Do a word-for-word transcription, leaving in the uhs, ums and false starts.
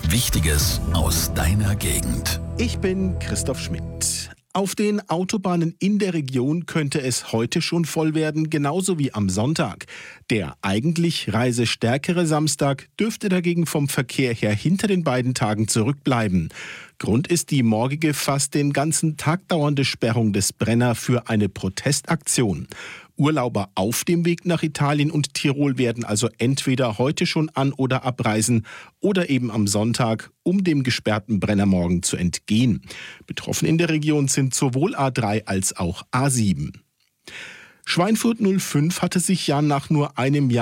Wichtiges aus deiner Gegend. Ich bin Christoph Schmidt. Auf den Autobahnen in der Region könnte es heute schon voll werden, genauso wie am Sonntag. Der eigentlich reisestärkere Samstag dürfte dagegen vom Verkehr her hinter den beiden Tagen zurückbleiben. Grund ist die morgige, fast den ganzen Tag dauernde Sperrung des Brenner für eine Protestaktion. Urlauber auf dem Weg nach Italien und Tirol werden also entweder heute schon an- oder abreisen oder eben am Sonntag, um dem gesperrten Brennermorgen zu entgehen. Betroffen in der Region sind sowohl A drei als auch A sieben. Schweinfurt null fünf hatte sich ja nach nur einem Jahr